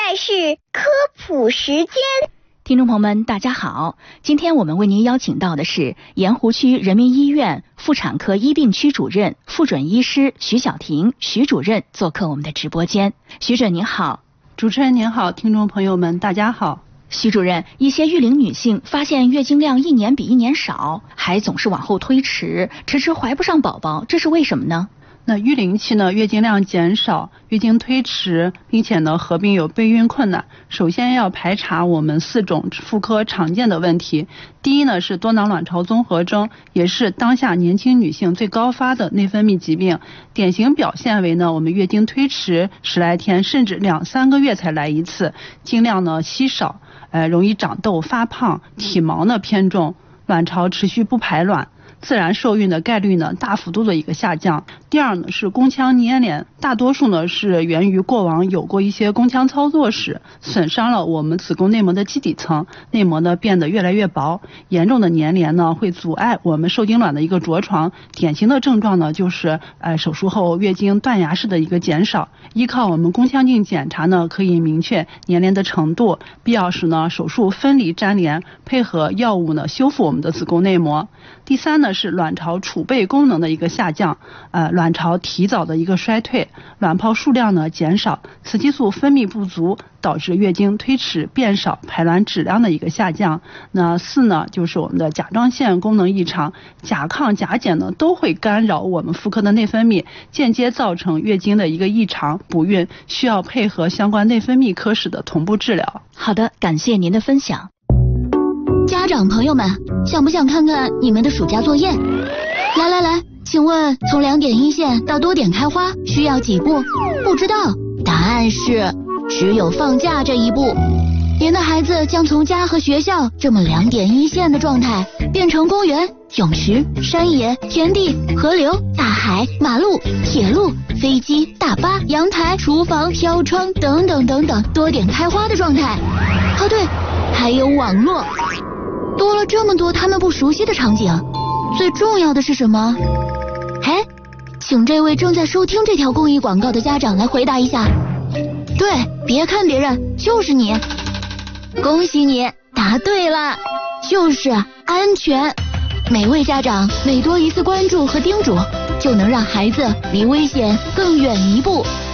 在是科普时间。 听众朋友们，大家好，今天我们为您邀请到的是盐湖区人民医院妇产科医病区主任、副准医师徐晓婷徐主任做客我们的直播间。徐准您好。 主持人您好，听众朋友们大家好。 徐主任，一些育龄女性发现月经量一年比一年少，还总是往后推迟，迟迟怀不上宝宝，这是为什么呢？ 那育龄期呢，月经量减少，月经推迟，并且呢合并有备孕困难。首先要排查我们4种妇科常见的问题。第一呢是多囊卵巢综合征，也是当下年轻女性最高发的内分泌疾病。典型表现为呢我们月经推迟10来天，甚至2-3个月才来一次，经量呢稀少，容易长痘发胖，体毛呢偏重，卵巢持续不排卵。自然受孕的概率呢大幅度的一个下降。第二呢是宫腔粘连，大多数呢是源于过往有过一些宫腔操作时，损伤了我们子宫内膜的基底层，内膜呢变得越来越薄，严重的粘连呢会阻碍我们受精卵的一个着床。典型的症状呢就是手术后月经断崖式的一个减少。依靠我们宫腔镜检查呢可以明确粘连的程度，必要时呢手术分离粘连，配合药物呢修复我们的子宫内膜。第三呢是卵巢储备功能的一个下降，卵巢提早的一个衰退，卵泡数量呢减少，雌激素分泌不足，导致月经推迟变少，排卵质量的一个下降。那4呢就是我们的甲状腺功能异常，甲亢甲减呢都会干扰我们妇科的内分泌，间接造成月经的一个异常，不孕需要配合相关内分泌科室的同步治疗。 好的，感谢您的分享。 家长朋友们，想不想看看你们的暑假作业？来，请问从2点一线到多点开花需要几步？不知道，答案是只有放假这一步。您的孩子将从家和学校这么2点一线的状态，变成公园、泳池、山野、田地、河流、大海、马路、铁路、飞机、大巴、阳台、厨房、飘窗等等等等多点开花的状态。哦对，还有网络。多了这么多他们不熟悉的场景，最重要的是什么？请这位正在收听这条公益广告的家长来回答一下。对，别看别人，就是你。恭喜你，答对了，就是安全。每位家长每多一次关注和叮嘱，就能让孩子离危险更远一步。